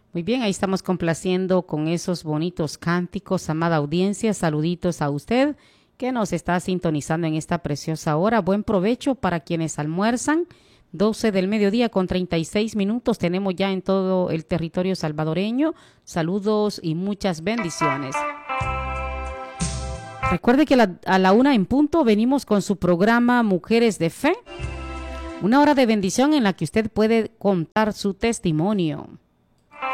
Muy bien, ahí estamos complaciendo con esos bonitos cánticos, amada audiencia. Saluditos a usted que nos está sintonizando en esta preciosa hora. Buen provecho para quienes almuerzan. 12 del mediodía con 36 minutos tenemos ya en todo el territorio salvadoreño. Saludos y muchas bendiciones. Recuerde que a la 1 en punto venimos con su programa Mujeres de Fe. Una hora de bendición en la que usted puede contar su testimonio.